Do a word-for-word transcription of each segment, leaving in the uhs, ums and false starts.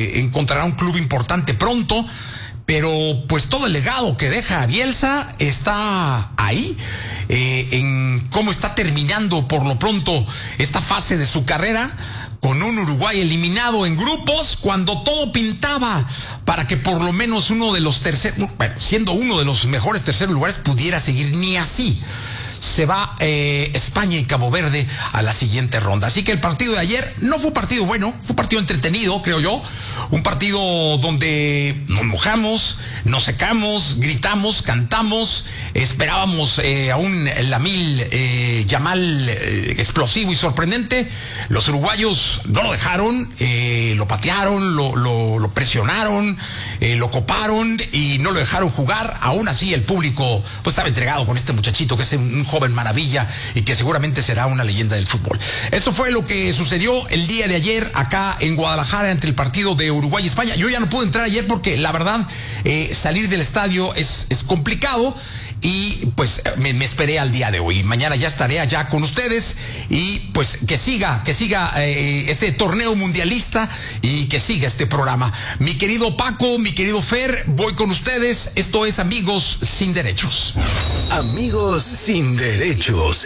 eh, encontrará un club importante pronto. Pero pues todo el legado que deja Bielsa está ahí, eh, en cómo está terminando por lo pronto esta fase de su carrera, con un Uruguay eliminado en grupos, cuando todo pintaba para que por lo menos uno de los terceros, bueno, siendo uno de los mejores terceros lugares, pudiera seguir. Ni así se va eh, España y Cabo Verde a la siguiente ronda. Así que el partido de ayer no fue un partido bueno, fue un partido entretenido, creo yo. Un partido donde nos mojamos, nos secamos, gritamos, cantamos, esperábamos eh, a un Lamil eh, Yamal eh, explosivo y sorprendente. Los uruguayos no lo dejaron, eh, lo patearon, lo, lo, lo presionaron, eh, lo coparon y no lo dejaron jugar. Aún así el público pues estaba entregado con este muchachito que es un joven maravilla y que seguramente será una leyenda del fútbol. Esto fue lo que sucedió el día de ayer acá en Guadalajara entre el partido de Uruguay y España. Yo ya no pude entrar ayer porque la verdad eh, salir del estadio es, es complicado y pues me, me esperé al día de hoy. Mañana ya estaré allá con ustedes y pues que siga, que siga eh, este torneo mundialista y que siga este programa. Mi querido Paco, mi querido Fer, voy con ustedes. Esto es Amigos Sin Derechos. Amigos Sin Derechos.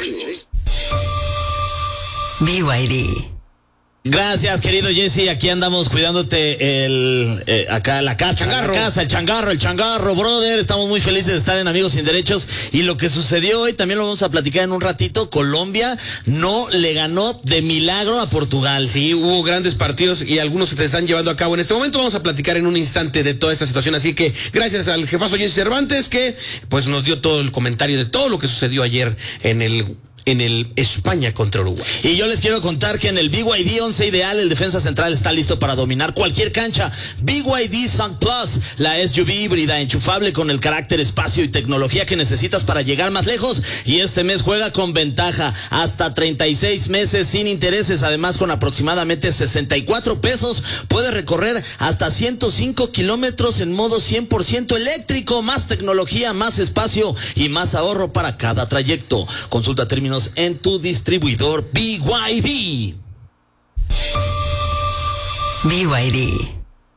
B Y D. Gracias, querido Jesse. Aquí andamos cuidándote el eh, acá la casa, changarro. la casa, el changarro, el changarro, brother. Estamos muy felices de estar en Amigos Sin Derechos y lo que sucedió hoy también lo vamos a platicar en un ratito. Colombia no le ganó de milagro a Portugal. Sí, hubo grandes partidos y algunos se están llevando a cabo en este momento. Vamos a platicar en un instante de toda esta situación. Así que gracias al jefazo Jesse Cervantes que pues nos dio todo el comentario de todo lo que sucedió ayer en el en el España contra Uruguay. Y yo les quiero contar que en el B Y D once ideal, el defensa central está listo para dominar cualquier cancha. B Y D Sun Plus, la S U V híbrida enchufable con el carácter, espacio y tecnología que necesitas para llegar más lejos. Y este mes juega con ventaja, hasta treinta y seis meses sin intereses. Además, con aproximadamente sesenta y cuatro pesos, puedes recorrer hasta ciento cinco kilómetros en modo cien por ciento eléctrico. Más tecnología, más espacio y más ahorro para cada trayecto. Consulta términos en tu distribuidor B Y D. B Y D.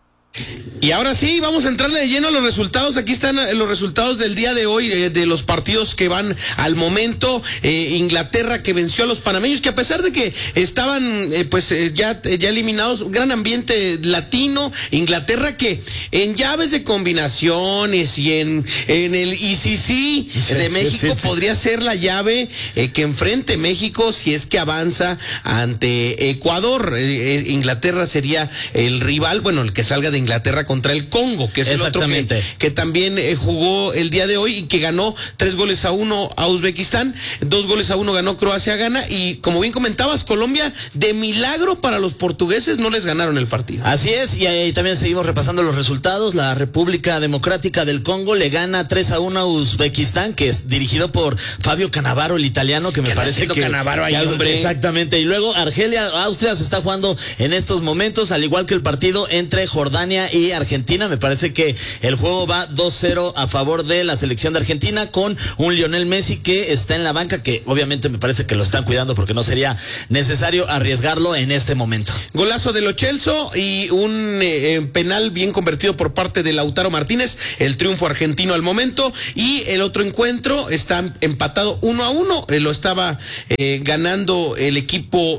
Y ahora sí, vamos a entrarle de lleno a los resultados. Aquí están los resultados del día de hoy, eh, de los partidos que van al momento. Eh, Inglaterra que venció a los panameños, que a pesar de que estaban eh, pues eh, ya, eh, ya eliminados, gran ambiente latino. Inglaterra que en llaves de combinaciones y en, en el I C C sí, de México sí, sí, sí. podría ser la llave eh, que enfrente México si es que avanza ante Ecuador. Eh, eh, Inglaterra sería el rival, bueno, el que salga de Inglaterra contra el Congo, que es el otro que, que también eh, jugó el día de hoy y que ganó tres goles a uno a Uzbekistán, dos goles a uno ganó Croacia Ghana y como bien comentabas, Colombia de milagro para los portugueses no les ganaron el partido. Así es, y ahí también seguimos repasando los resultados. La República Democrática del Congo le gana tres a uno a Uzbekistán, que es dirigido por Fabio Cannavaro, el italiano, que me ¿Qué parece que, Cannavaro ahí, que hombre? Exactamente. Y luego Argelia, Austria se está jugando en estos momentos, al igual que el partido entre Jordania y Argentina. Me parece que el juego va dos cero a favor de la selección de Argentina, con un Lionel Messi que está en la banca, que obviamente me parece que lo están cuidando porque no sería necesario arriesgarlo en este momento. Golazo de Lo Celso y un eh, penal bien convertido por parte de Lautaro Martínez, el triunfo argentino al momento. Y el otro encuentro está empatado uno a uno, eh, lo estaba eh, ganando el equipo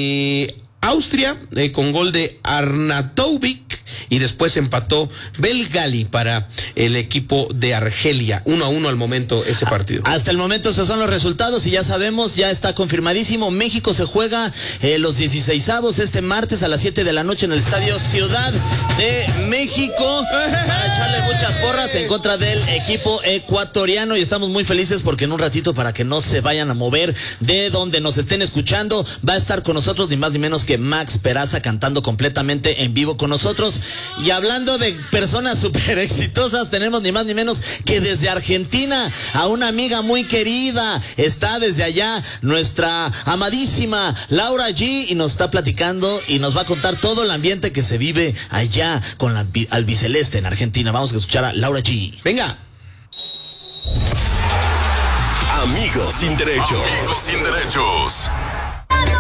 de Austria eh, con gol de Arnautovic y después empató Belgali para el equipo de Argelia. Uno a uno al momento ese partido. Hasta el momento esos son los resultados y ya sabemos, ya está confirmadísimo. México se juega eh, los dieciseisavos este martes a las siete de la noche en el Estadio Ciudad de México para echarle muchas porras en contra del equipo ecuatoriano y estamos muy felices porque en un ratito, para que no se vayan a mover de donde nos estén escuchando, va a estar con nosotros ni más ni menos que Max Peraza cantando completamente en vivo con nosotros. Y hablando de personas súper exitosas, tenemos ni más ni menos que desde Argentina a una amiga muy querida. Está desde allá nuestra amadísima Laura G y nos está platicando y nos va a contar todo el ambiente que se vive allá con la albiceleste en Argentina. Vamos a escuchar a Laura G. Venga. Amigos Sin Derechos. Amigos Sin Derechos.